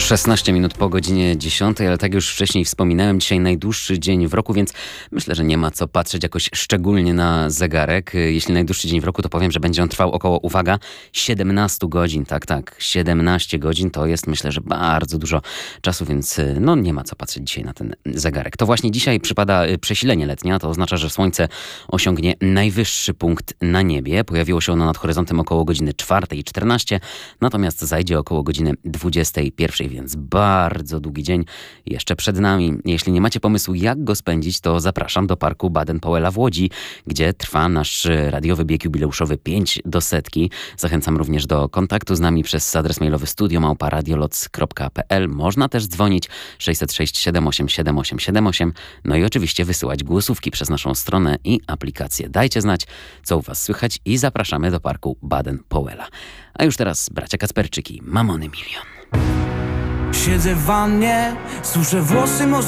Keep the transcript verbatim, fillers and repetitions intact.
szesnaście minut po godzinie dziesiątej, ale tak jak już wcześniej wspominałem, dzisiaj najdłuższy dzień w roku, więc myślę, że nie ma co patrzeć jakoś szczególnie na zegarek. Jeśli najdłuższy dzień w roku, to powiem, że będzie on trwał około, uwaga, siedemnaście godzin. Tak, tak, siedemnaście godzin to jest, myślę, że bardzo dużo czasu, więc no nie ma co patrzeć dzisiaj na ten zegarek. To właśnie dzisiaj przypada przesilenie letnie, a to oznacza, że słońce osiągnie najwyższy punkt na niebie. Pojawiło się ono nad horyzontem około godziny czwartej i czternaście, natomiast zajdzie około godziny dwudziestej pierwszej, więc bardzo długi dzień jeszcze przed nami. Jeśli nie macie pomysłu, jak go spędzić, to zapraszam do parku Baden-Powella w Łodzi, gdzie trwa nasz radiowy bieg jubileuszowy pięć do setki. Zachęcam również do kontaktu z nami przez adres mailowy studio małpa radioloc kropka p l. Można też dzwonić sześćset sześć siedem osiem siedem osiem siedem osiem, no i oczywiście wysyłać głosówki przez naszą stronę i aplikację. Dajcie znać, co u was słychać i zapraszamy do parku Baden-Powella. A już teraz bracia Kacperczyki, Mamony Milion. Siedzę w wannie, suszę włosy, może